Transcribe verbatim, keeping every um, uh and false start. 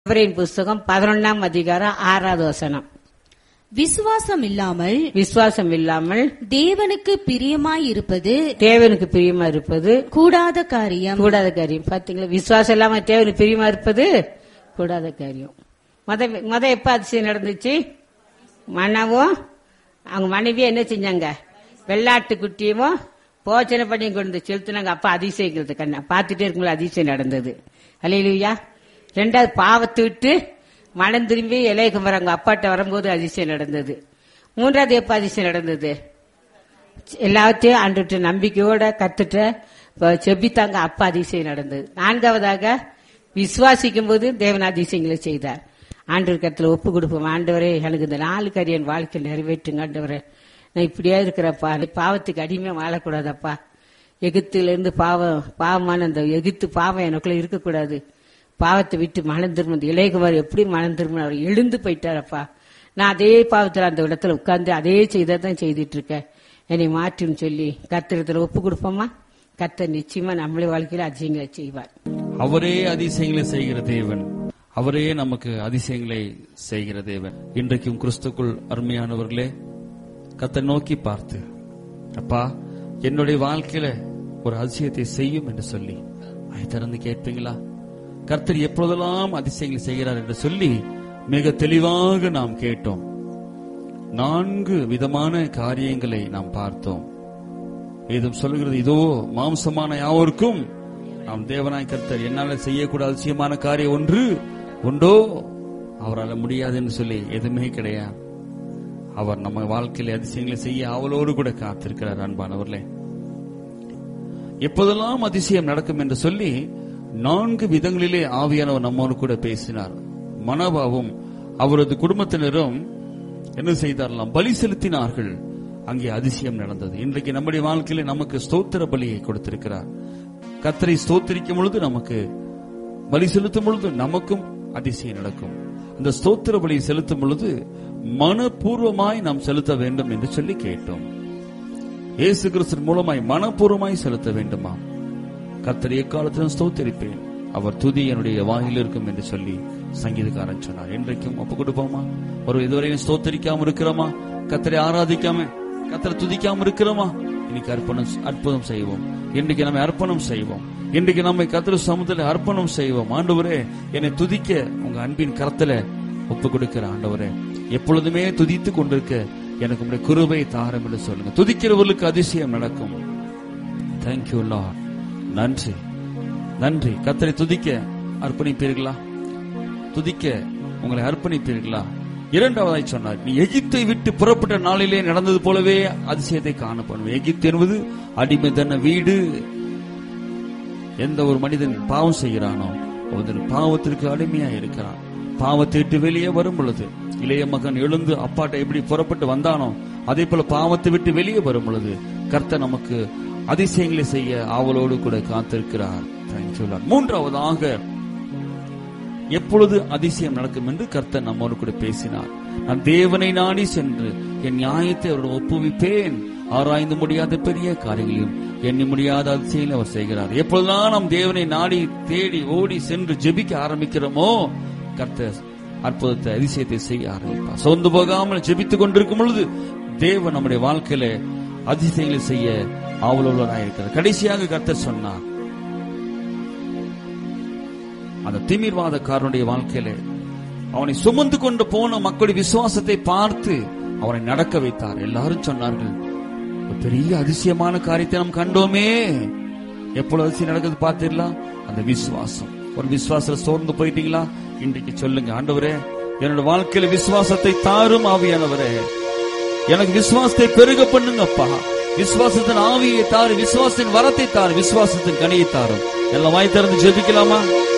எபிரேயர் புஸ்தகம் பதினொன்னாம் அதிகாரம் ஆறாவது வசனம். விசுவாசம் இல்லாமல் விசுவாசம் இல்லாமல் தேவனுக்கு பிரியமாயிருப்பது தேவனுக்கு பிரியமா இருப்பது கூடாத காரியம். கூடாத காரியம். பாத்தீங்களா, விசுவாசம் இல்லாம தேவனுக்கு பிரியமா இருப்பது கூடாத காரியம். மத மத எப்ப அதிசயம் நடந்துச்சு? மனவும் அவங்க மனைவியும் என்ன செஞ்சாங்க? வெள்ளாட்டு குட்டியும் போச்சனை பண்ணி கொண்டு செலுத்தினாங்க. அப்ப அதிசயிக்கிறது கண்ணா பாத்துட்டே இருக்கும்போது அதிசயம் நடந்தது. அல்லேலூயா. ரெண்டாவது பாவத்தை விட்டு மனம் திரும்பி இலைக்கு வராங்க அப்பாட்ட வரும்போது அதிசயம் நடந்தது. மூன்றாவது எப்ப அதிசயம் நடந்தது? எல்லாத்தையும் ஆண்டுட்டு நம்பிக்கையோட கத்துட்ட செபித்தாங்க, அப்ப அதிசயம் நடந்தது. நான்காவதாக விசுவாசிக்கும் போது தேவன் அதிசயங்களை செய்தார். ஆண்டவர் கருத்துல ஒப்பு கொடுப்போம். ஆண்டவரே, எனக்கு இந்த நாலு காரியம் வாழ்க்கை நிறைவேற்றுங்க ஆண்டவரே. நான் இப்படியா இருக்கிறப்பா, பாவத்துக்கு அடிமையா வாழக்கூடாதப்பா. எகிப்துல இருந்து பாவம் பாவமான அந்த எகிப்து பாவம் எனக்குள்ள இருக்கக்கூடாது. பாவத்தை விட்டு மனம் திரும்ப இளையகுமார் எப்படி மனம் திரும்ப அவர் எழுந்து போயிட்டாரப்பா. நான் அதே பாவத்தில் அந்த இடத்துல உட்கார்ந்து அதே செய்தான் செய்துட்டு இருக்கேன், என்னை மாற்றுன்னு சொல்லி கர்த்தரிடத்துல ஒப்பு கொடுப்போமா? கர்த்தர் நிச்சயமா நம்மளே வாழ்க்கையில அதிசயங்களை செய்வார். அவரே அதிசயங்களை செய்கிற தேவன், அவரே நமக்கு அதிசயங்களை செய்கிற தேவன். இன்றைக்கும் கிறிஸ்துக்குள் அருமையானவர்களே, கர்த்தரை நோக்கி பார்த்து, அப்பா என்னுடைய வாழ்க்கையில ஒரு அதிசயத்தை செய்யும் என்று சொல்லி அதை திறந்து கேட்பீங்களா? கர்த்தர் எப்பொழுதெல்லாம் அதிசயங்களை செய்கிறார் என்று சொல்லி மிக தெளிவாக நாம் கேட்டோம். நான்கு விதமான காரியங்களை நாம் பார்த்தோம். ஏதும் சொல்லுகிறது, இதோ மாம்சமான யாவருக்கும் நாம் தேவனாய் கர்த்தர் என்னால் செய்யக்கூட அதிசயமான காரியம் ஒன்று உண்டோ, அவரால் முடியாது என்று சொல்லி எதுவுமே கிடையாது. அவர் நம்ம வாழ்க்கையில அதிசயங்களை செய்ய அவளோடு கூட காத்திருக்கிறார். அன்பானவர்களே, எப்போதெல்லாம் அதிசயம் நடக்கும் என்று சொல்லி நான்கு விதங்களிலே ஆவியானவர் நம்மோடு கூட பேசினார். மனோபாவும் அவரது குடும்பத்தினரும் என்ன செய்தார்களாம்? பலி செலுத்தினார்கள். அங்கே அதிசயம் நடந்தது. இன்றைக்கு நம்முடைய வாழ்க்கையில நமக்கு ஸ்தோத்திர பலியை கொடுத்திருக்கிறார். கர்த்தரை ஸ்தோத்திரிக்கும் பொழுது, நமக்கு பலி செலுத்தும் பொழுது நமக்கும் அதிசயம் நடக்கும். அந்த ஸ்தோத்திர பலியை செலுத்தும் பொழுது மனப்பூர்வமாய் நாம் செலுத்த வேண்டும் என்று சொல்லி கேட்டோம். இயேசு கிறிஸ்து மூலமாய் மனப்பூர்வமாய் செலுத்த வேண்டுமா? கர்த்தரை எக்காலத்திலும் ஸ்தோத்திரிப்பேன், அவர் துதி என்னுடைய வாயில் இருக்கும் என்று சொல்லி சங்கீதக்காரன் சொன்னார். இன்றைக்கும் ஒப்பு கொடுப்போமா? ஒரு இதுவரையும் ஸ்தோத்தரிக்காம இருக்கிறோமா? கர்த்தரை ஆராதிக்காம, கர்த்தரை துதிக்காம இருக்கிறோமா? இன்னைக்கு அர்ப்பணம் அற்புதம் செய்வோம். இன்றைக்கு நம்ம அர்ப்பணம் செய்வோம். இன்றைக்கு நம்மை கர்த்தர் சமூகத்தில் அர்ப்பணம் செய்வோம். ஆண்டவரே, என்னை துதிக்க உங்க அன்பின் கரத்துல ஒப்பு கொடுக்கிற ஆண்டவரே, எப்பொழுதுமே துதித்துக் கொண்டிருக்க எனக்கு உங்களுடைய கிருபை தாரம் என்று சொல்லுங்க. துதிக்கிறவர்களுக்கு அதிசயம் நடக்கும். Thank you Lord. நன்றி, நன்றி. கர்த்தரை துதிக்க அர்ப்பணிப்பீர்களா? துதிக்க உங்களை அர்ப்பணிப்பீர்களா? இரண்டாவதாய் சொன்னார், நீ எகிப்தை விட்டு புறப்பட்ட நாளிலே நடந்தது போலவே அதிசயத்தை காணப்படும். எகிப்து என்பது அடிமைத்தன வீடு. எந்த ஒரு மனிதன் பாவம் செய்கிறானோ அவன் பாவத்திற்கு அடிமையா இருக்கிறான். பாவத்தை விட்டு வெளியே வரும் பொழுது, இளைய மகன் எழுந்து அப்பாட்ட எப்படி புறப்பட்டு வந்தானோ அதே போல பாவத்தை விட்டு வெளியே வரும் பொழுது கர்த்தர் நமக்கு அதிசயங்களை செய்ய ஆவலோடு கூட காத்திருக்கிறார். மூன்றாவதாக, எப்பொழுது அதிசயம் நடக்கும் என்று கர்த்தர் நம்மோடு கூட பேசினார். நான் தேவனை நாடி சென்று என் நியாயத்தை அவருடன் ஒப்புவிப்பேன். ஆராய்ந்து முடியாத பெரிய காரியங்களையும் எண்ணி முடியாத அதிசயங்களை அவர் செய்கிறார். எப்பொழுதுதான் நாம் தேவனை நாடி தேடி ஓடி சென்று ஜெபிக்க ஆரம்பிக்கிறோமோ கர்த்தர் அற்புதத்தை அதிசயத்தை செய்ய ஆரம்பிப்பார். சொந்து போகாமல் ஜெபித்துக் கொண்டிருக்கும் பொழுது தேவன் நம்முடைய வாழ்க்கையில அதிசயங்களை செய்ய ஆவலுள்ளவராக இருக்கிறார். கடைசியாக கர்த்தர் சொன்னார், அந்த திமிர்வாதக்காரனுடைய வாழ்க்கையில அவனை சுமந்து கொண்டு போன மக்களுடைய விசுவாசத்தை பார்த்து அவனை நடக்க வைத்தார். எல்லாரும் சொன்னார்கள், பெரிய அதிசயமான காரியத்தை நாம் கண்டோமே. எப்பொழுது அதிசயம் நடக்குது பார்த்தீங்களா? அந்த விசுவாசம். ஒரு விசுவாசத்துல சோர்ந்து போயிட்டீங்களா? இன்றைக்கு சொல்லுங்க, ஆண்டவரே, என்னோட வாழ்க்கையில விசுவாசத்தை தாரும் ஆவியானவரே, எனக்கு விசுவாசத்தை பெருக பண்ணுங்கப்பா. விசுவாசத்தின் ஆவியை தாரு, விசுவாசத்தின் வரத்தை தாரு, விசுவாசத்தின் கனியை தாரும். எல்லாம் வாய் திறந்து ஜெபிக்கலாமா?